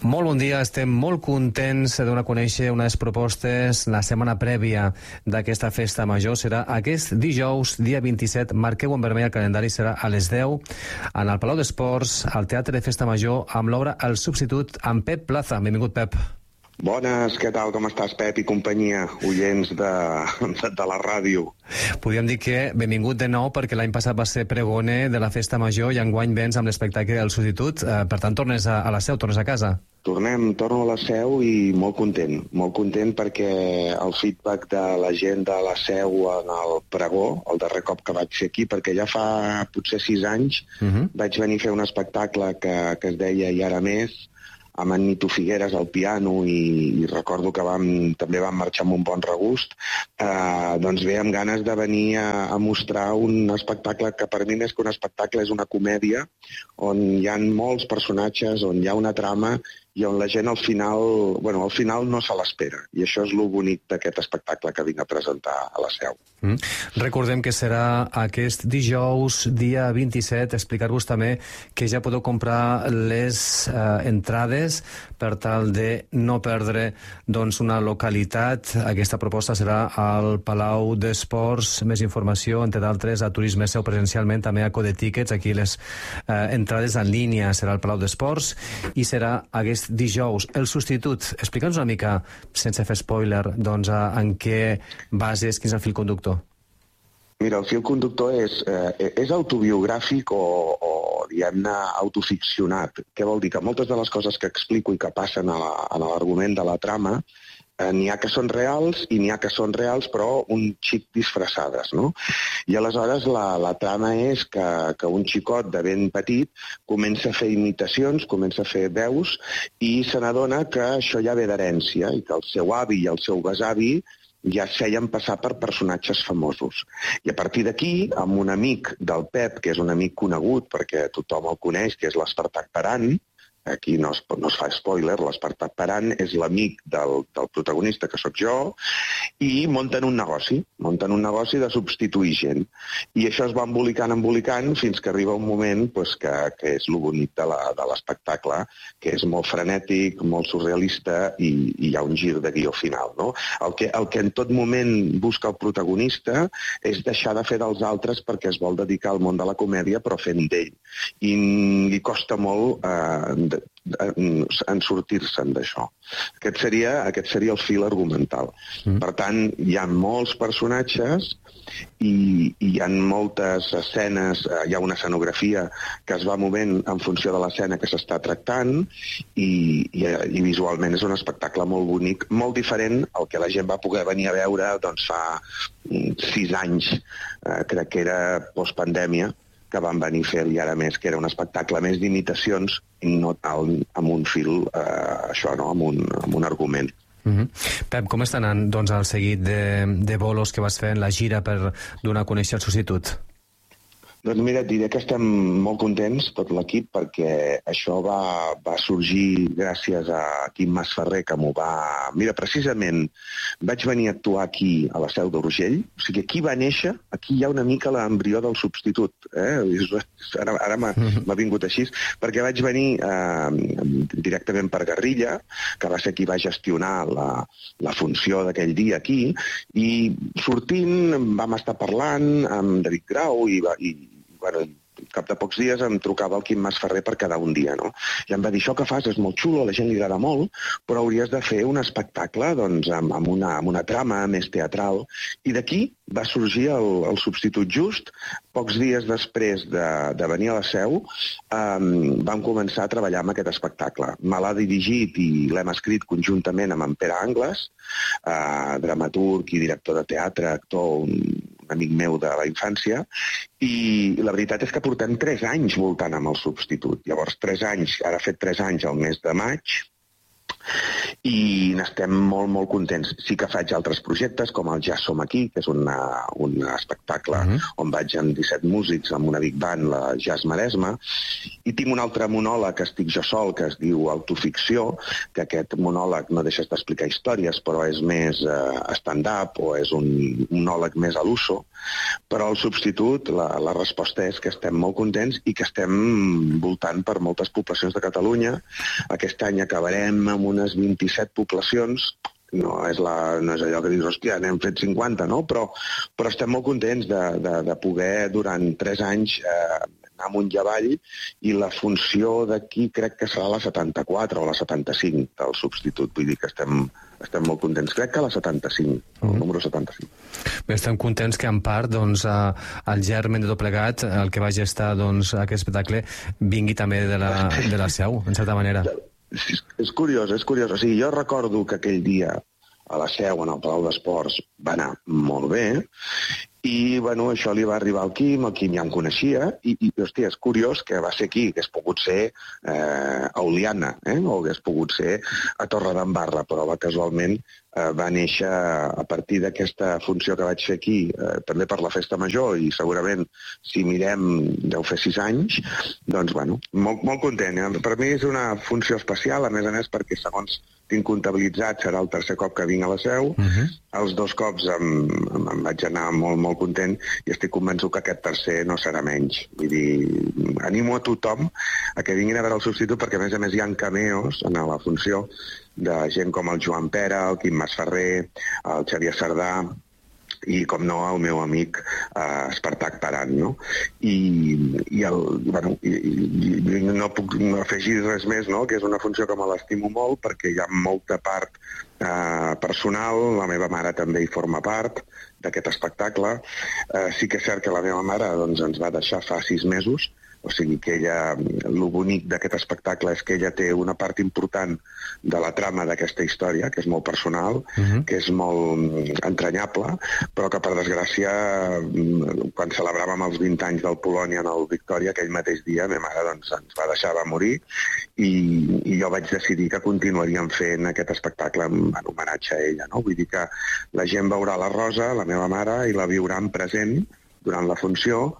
Molt bon dia, estem molt contents de donar a conèixer unes propostes. La setmana prèvia d'aquesta festa major serà aquest dijous, dia 27. Marqueu en vermell el calendari, serà a les 10 en el Palau d'Esports, al Teatre de Festa Major, amb l'obra El Substitut, amb Pep Plaza. Benvingut, Pep. Bones, què tal, com estàs, Pep i companyia, oients de la ràdio? Podríem dir que benvingut de nou, perquè l'any passat va ser pregoner de la Festa Major i enguany vens amb l'espectacle del Substitut. Per tant, tornes a la seu, tornes a casa. Torno a la seu i molt content perquè el feedback de la gent de la seu en el pregó, el darrer cop que vaig ser aquí, perquè ja fa potser 6 anys vaig venir a fer un espectacle que es deia I ara més, amb en Nito Figueres al piano, i recordo que també vam marxar amb un bon regust. Doncs bé, amb ganes de venir a mostrar un espectacle que per mi més que un espectacle és una comèdia, on hi ha molts personatges, on hi ha una trama i on la gent al final no se l'espera. I això és lo bonic d'aquest espectacle que vinc a presentar a la seu. Recordem que serà aquest dijous, dia 27. Explicar-vos també que ja podeu comprar les entrades per tal de no perdre una localitat. Aquesta proposta serà al Palau d'Esports. Més informació, entre d'altres, a Turisme Seu presencialment, també a Code Tickets. Aquí les entrades en línia serà al Palau d'Esports i serà aquest dijous. El Substitut, explica'ns una mica, sense fer spoiler, en què bases, quin és el fil conductor? Mira, el fil conductor és autobiogràfic o diguem-ne, autoficcionat. Què vol dir? Que moltes de les coses que explico i que passen a l'argument de la trama n'hi ha que són reals i n'hi ha que són reals però un xic disfressades, no? I aleshores la trama és que un xicot de ben petit comença a fer imitacions, comença a fer veus i se n'adona que això ja ve d'herència i que el seu avi i el seu besavi ja es feien passar per personatges famosos. I a partir d'aquí, amb un amic del Pep, que és un amic conegut perquè tothom el coneix, que és l'Espartac Paran, aquí no es fa spoiler, l'Espartac Paran és l'amic del protagonista, que sóc jo, i munten un negoci de substituir gent. I això es va embolicant fins que arriba un moment que és lo bonic de l'espectacle, que és molt frenètic, molt surrealista i hi ha un gir de guió final, no? El que en tot moment busca el protagonista és deixar de fer dels altres perquè es vol dedicar al món de la comèdia però fent d'ell. I li costa molt en sortir-se'n d'això. Aquest seria el fil argumental. Per tant, hi ha molts personatges i hi ha moltes escenes, hi ha una escenografia que es va movent en funció de l'escena que s'està tractant i visualment és un espectacle molt bonic, molt diferent al que la gent va poder venir a veure fa 6 anys, crec que era postpandèmia, que van venir a fer I ara més, que era un espectacle més d'imitacions i no tal amb un fil, amb un argument. Pep, com està anant el seguit de bolos que vas fer en la gira per donar a conèixer El Substitut? Doncs mira, et diré que estem molt contents, tot l'equip, perquè això va sorgir gràcies a Quim Masferrer, que m'ho va... Mira, precisament vaig venir a actuar aquí, a la Seu d'Urgell, o sigui, aquí va néixer, aquí hi ha una mica l'embrió del Substitut, ara m'ha vingut així, perquè vaig venir directament per Garrilla, que va ser qui va gestionar la funció d'aquell dia aquí, i sortint vam estar parlant amb David Grau i al cap de pocs dies em trucava el Quim Masferrer per quedar un dia, no? I em va dir, això que fas és molt xulo, a la gent li agrada molt, però hauries de fer un espectacle amb una trama més teatral. I d'aquí va sorgir el Substitut just. Pocs dies després de venir a la Seu vam començar a treballar amb aquest espectacle. Me l'ha dirigit i l'hem escrit conjuntament amb en Pere Angles, dramaturg i director de teatre, actor, un amic meu de la infància, i la veritat és que portem 3 anys voltant amb El Substitut. Llavors, 3 anys, ara ha fet 3 anys al mes de maig, i n'estem molt, molt contents. Sí que faig altres projectes, com el Ja som aquí, que és un espectacle on vaig amb 17 músics, amb una big band, la Jazz Maresme, i tinc un altre monòleg que estic jo sol, que es diu Autoficció, que aquest monòleg no deixes d'explicar històries, però és més stand-up o és un monòleg més a l'uso, però el substitut, la resposta és que estem molt contents i que estem voltant per moltes poblacions de Catalunya. Aquest any acabarem amb unes 27 poblacions, no és allò que dius, hòstia, n'hem fet 50, no? Però estem molt contents de poder, durant 3 anys, anar amunt i avall, i la funció d'aquí crec que serà la 74 o la 75 del substitut, vull dir que estem molt contents. Crec que la 75, el número 75. Bé, estem contents que en part el germen de tot plegat, el que va gestar aquest espectacle, vingui també de la Seu, en certa manera. És curiós. O sigui, jo recordo que aquell dia a la Seu, en el Palau d'Esports, va anar molt bé, i, bueno, això li va arribar al Quim ja em coneixia, i hòstia, és curiós que va ser aquí, que hagués pogut ser a Oliana, o hagués pogut ser a Torredembarra, però casualment va néixer a partir d'aquesta funció que vaig fer aquí, també per la Festa Major, i segurament, si mirem, deu fer 6 anys, doncs, bueno, molt content. Per mi és una funció especial, a més, perquè segons tinc comptabilitzat, serà el tercer cop que vinc a la Seu. Els 2 cops em vaig anar molt, molt content, i estic convençut que aquest tercer no serà menys. Vull dir, animo a tothom a que vinguin a veure el substitut, perquè a més hi ha cameos en la funció de gent com el Joan Pera, el Quim Masferrer, el Xavier Sardà, i, com no, el meu amic Espartac Parant, no? I no puc afegir res més, no? Que és una funció que me l'estimo molt, perquè hi ha molta part personal, la meva mare també hi forma part d'aquest espectacle. Sí que és cert que la meva mare ens va deixar fa 6 mesos, o sigui que ella, el bonic d'aquest espectacle és que ella té una part important de la trama d'aquesta història, que és molt personal, que és molt entranyable, però que, per desgràcia, quan celebràvem els 20 anys del Polònia en el Victòria, aquell mateix dia, meva mare ens va deixar, va morir, i jo vaig decidir que continuaríem fent aquest espectacle en homenatge a ella, no? Vull dir que la gent veurà la Rosa, la meva mare, i la viurà en present durant la funció,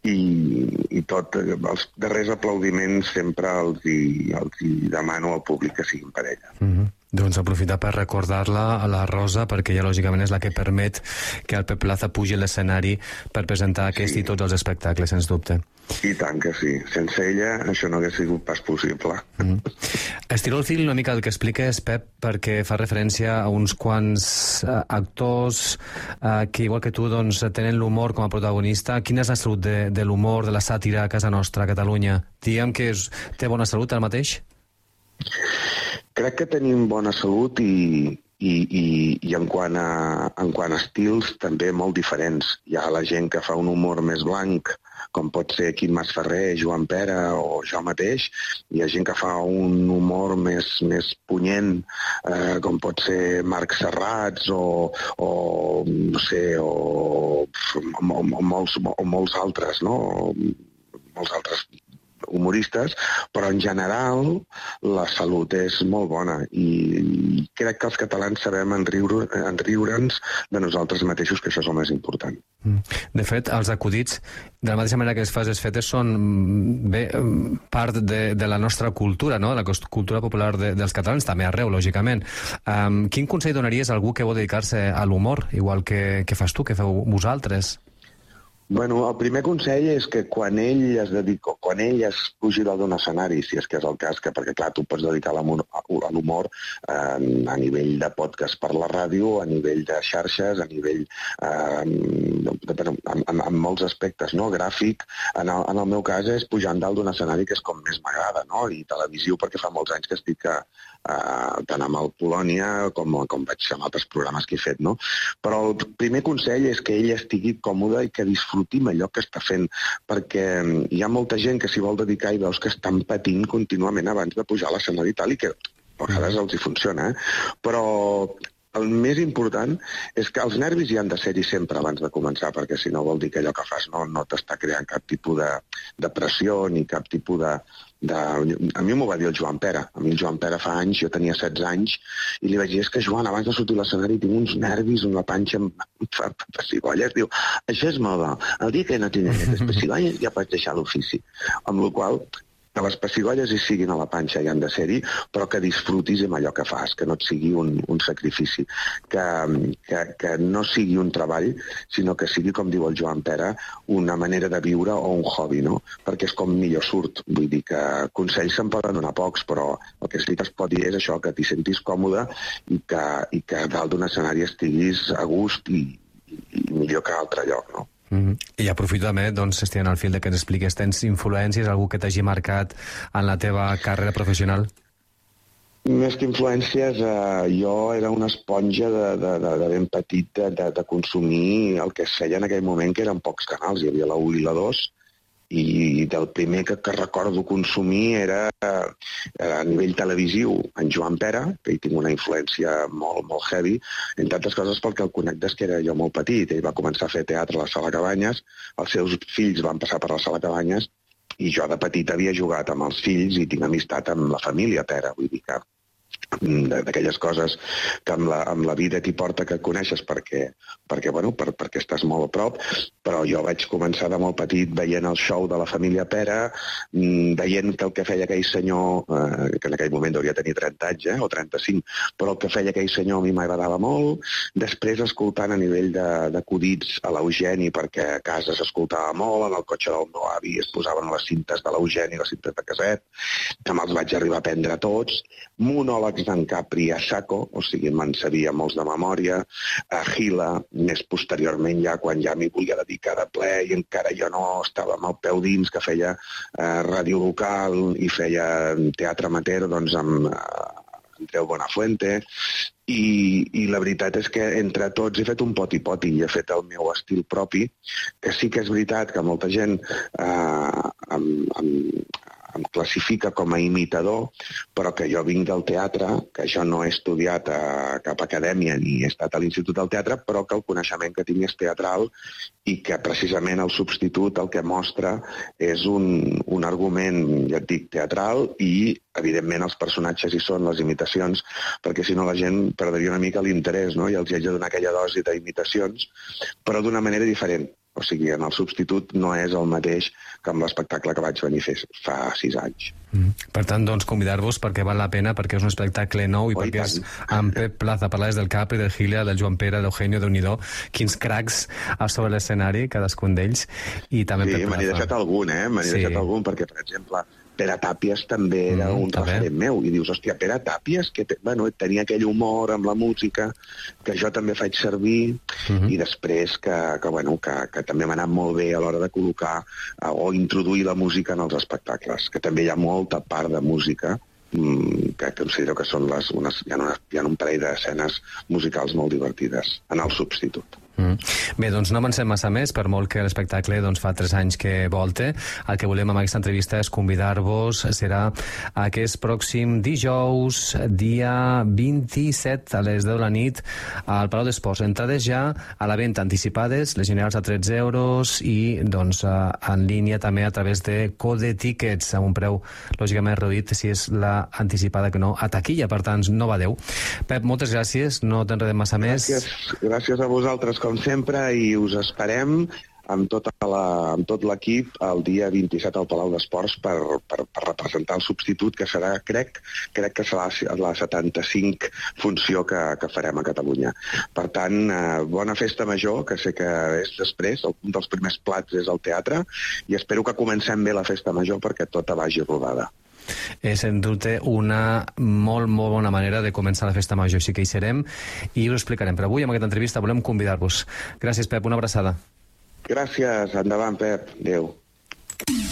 i tot, els darrers aplaudiments sempre els hi demano al públic que siguin per ella. Doncs aprofitar per recordar-la a la Rosa, perquè ella lògicament és la que permet que el Pep Plaza pugi a l'escenari per presentar aquest i tots els espectacles, sens dubte. I tant que sí. Sense ella això no hagués sigut pas possible. Estiro el fil una mica el que expliques, Pep, perquè fa referència a uns quants actors que, igual que tu, doncs, tenen l'humor com a protagonista. Quina és la salut de l'humor, de la sàtira a casa nostra, a Catalunya? Diguem que té bona salut ara mateix? Crec que tenim bona salut i en quant a estils també molt diferents. Hi ha la gent que fa un humor més blanc, com pot ser Quim Masferrer, Joan Pera o jo mateix. Hi ha gent que fa un humor més punyent, com pot ser Marc Serrats o no sé, o molts altres, no? Molts altres humoristes, però en general la salut és molt bona, i crec que els catalans sabem enriure'ns de nosaltres mateixos, que això és el més important. De fet, els acudits, de la mateixa manera que les frases fetes, són part de la nostra cultura, no? De la cultura popular dels catalans, també arreu, lògicament. Quin consell donaries a algú que vol dedicar-se a l'humor, igual que fas tu, que feu vosaltres? Bueno, el primer consell és que quan ell es pugi dalt d'un escenari, si és que és el cas, perquè clar, tu pots dedicar a l'humor a nivell de podcast per la ràdio, a nivell de xarxes, a nivell en molts aspectes, no? Gràfic. En el meu cas és pujar dalt d'un escenari, que és com més m'agrada, no? I televisiu, perquè fa molts anys que estic tant amb el Polònia com vaig amb altres programes que he fet, no? Però el primer consell és que ell estigui còmode i que disfruti allò que està fent, perquè hi ha molta gent que s'hi vol dedicar i veus que estan patint contínuament abans de pujar a l'escenari i tal, i que a vegades els hi funciona, però el més important és que els nervis hi han de ser-hi sempre abans de començar, perquè si no vol dir que allò que fas no t'està creant cap tipus de pressió ni cap tipus A mi m'ho va dir el Joan Pere. A mi el Joan Pere fa anys, jo tenia 16 anys, i li vaig dir, és que Joan, abans de sortir a l'escenari tinc uns nervis, una panxa em fa pessigolles. Diu, això és moda. El dia que no tinc aquestes pessigolles ja pots deixar l'ofici. Amb la qual cosa, que les pessigolles hi siguin a la panxa i han de ser-hi, però que disfrutis amb allò que fas, que no et sigui un sacrifici, que no sigui un treball, sinó que sigui, com diu el Joan Pere, una manera de viure o un hobby, no? Perquè és com millor surt. Vull dir que consells se'n poden donar pocs, però el que sí que es pot dir és això, que t'hi sentis còmode i que dalt d'un escenari estiguis a gust i millor que a altre lloc, no? I aprofito també, doncs, estirant al fil de que ens expliques, tens influències, algú que t'hagi marcat en la teva carrera professional? Més que influències, jo era una esponja de ben petit de consumir el que es feia en aquell moment, que eren pocs canals, hi havia la 1 i la 2, i del primer que recordo consumir era a nivell televisiu en Joan Pere, que hi tinc una influència molt, molt heavy, entre altres coses perquè el conec des que era jo molt petit. Ell va començar a fer teatre a la Sala Cabanyes, els seus fills van passar per la Sala Cabanyes, i jo de petit havia jugat amb els fills i tinc amistat amb la família Pere, vull dir que d'aquelles coses que amb la vida t'hi porta que coneixes perquè estàs molt a prop, però jo vaig començar de molt petit veient el show de la família Pere, veient que el que feia aquell senyor, que en aquell moment hauria de tenir 30 anys, o 35, però el que feia aquell senyor a mi m'agradava molt, després escoltant a nivell d'acudits a l'Eugeni, perquè a casa s'escoltava molt, en el cotxe del meu avi es posaven les cintes de l'Eugeni, les cintes de caset, que me'ls vaig arribar a prendre tots, monòlegs d'en Capri a saco, o sigui, me'n sabia molts de memòria, a Gila, més posteriorment ja, quan ja m'hi volia dedicar de ple i encara jo no estava amb el peu dins, que feia ràdio local i feia teatre amateur, doncs amb Andreu Bonafuente, i la veritat és que entre tots he fet un poti-poti i he fet el meu estil propi, que sí que és veritat que molta gent em classifica com a imitador, però que jo vinc del teatre, que jo no he estudiat a cap acadèmia ni he estat a l'Institut del Teatre, però que el coneixement que tinc és teatral i que precisament el substitut el que mostra és un argument, ja et dic, teatral i, evidentment, els personatges hi són les imitacions, perquè si no la gent perdria una mica l'interès, no? I els haig de donar aquella dosi d'imitacions, però d'una manera diferent. O sigui, en el substitut no és el mateix que amb l'espectacle que vaig venir a fer fa 6 anys. Per tant, doncs, convidar-vos perquè val la pena, perquè és un espectacle nou i perquè és amb Pep Plaza, parlaves del Capri, del Gila, del Joan Pere, d'Eugenio, d'Unidó, quins cracs a sobre l'escenari, cadascun d'ells, i també Pep Plaza. Sí, me n'he deixat algun, deixat algun, perquè, per exemple, Pere Tàpies també era un referent meu, i dius, hòstia, Pere Tàpies, que tenia aquell humor amb la música, que jo també faig servir, i després que també m'ha anat molt bé a l'hora de col·locar o introduir la música en els espectacles, que també hi ha molta part de música que considero que són hi ha un parell d'escenes musicals molt divertides en el substitut. Bé, doncs no avancem massa més, per molt que l'espectacle fa 3 anys que volte. El que volem amb aquesta entrevista és convidar-vos, serà aquest pròxim dijous, dia 27 a les 10 de la nit al Palau d'Esports. Entrades ja a la venda anticipades, les generals a 13 euros i doncs en línia també a través de Code Tickets, amb un preu lògicament reduït si és la anticipada que no a taquilla, per tant no badeu. Pep, moltes gràcies, no t'enredem massa més. Gràcies a vosaltres com sempre, i us esperem amb tot l'equip el dia 27 al Palau d'Esports per representar el substitut, que serà, crec que serà la 75 funció que farem a Catalunya. Per tant, bona festa major, que sé que és després, un dels primers plats és el teatre, i espero que comencem bé la festa major perquè tota vagi rodada. És, sens dubte, una molt, molt bona manera de començar la festa major, així que hi serem i us explicarem. Però avui, amb aquesta entrevista, volem convidar-vos. Gràcies, Pep, una abraçada. Gràcies, endavant, Pep. Adéu.